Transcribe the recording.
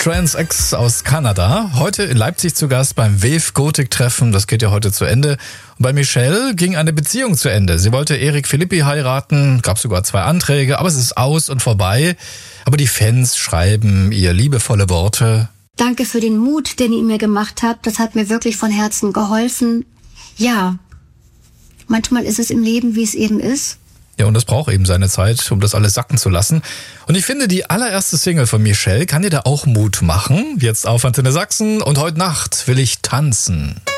Trans-X aus Kanada. Heute in Leipzig zu Gast beim Wave Gothic-Treffen. Das geht ja heute zu Ende. Und bei Michelle ging eine Beziehung zu Ende. Sie wollte Erik Philippi heiraten, gab sogar 2 Anträge, aber es ist aus und vorbei. Aber die Fans schreiben ihr liebevolle Worte. Danke für den Mut, den ihr mir gemacht habt. Das hat mir wirklich von Herzen geholfen. Ja, manchmal ist es im Leben, wie es eben ist. Ja, und das braucht eben seine Zeit, um das alles sacken zu lassen. Und ich finde, die allererste Single von Michelle kann dir da auch Mut machen. Jetzt auf Antenne Sachsen und heute Nacht will ich tanzen.